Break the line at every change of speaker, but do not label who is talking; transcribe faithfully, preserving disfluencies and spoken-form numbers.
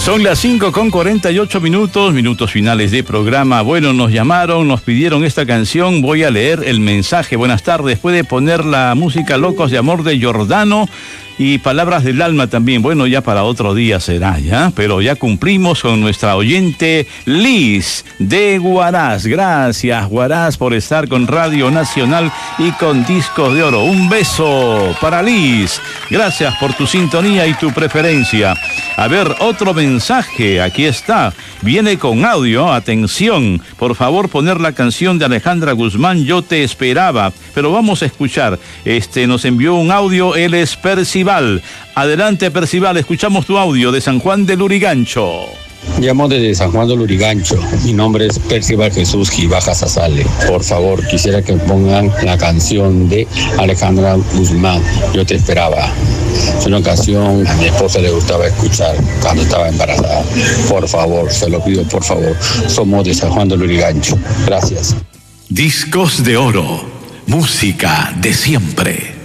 Son las cinco con cuarenta y ocho minutos, minutos finales de programa. Bueno, nos llamaron, nos pidieron esta canción. Voy a leer el mensaje. Buenas tardes. Puede poner la música Locos de Amor de Giordano y Palabras del Alma también. Bueno, ya para otro día será, ¿ya? Pero ya cumplimos con nuestra oyente Liz de Huaraz. Gracias, Huaraz, por estar con Radio Nacional y con Discos de Oro. Un beso para Liz. Gracias por tu sintonía y tu preferencia. A ver, otro mensaje. Aquí está. Viene con audio. Atención. Por favor, poner la canción de Alejandra Guzmán, Yo te esperaba. Pero vamos a escuchar. Este nos envió un audio. Él es Percival. Adelante, Percival, escuchamos tu audio de San Juan del Lurigancho.
Llamo desde San Juan del Lurigancho. Mi nombre es Percival Jesús Gibaja Sazale. Por favor, quisiera que pongan la canción de Alejandra Guzmán, Yo te esperaba. Es una canción a mi esposa le gustaba escuchar cuando estaba embarazada. Por favor, se lo pido, por favor. Somos de San Juan del Lurigancho. Gracias.
Discos de Oro, música de siempre.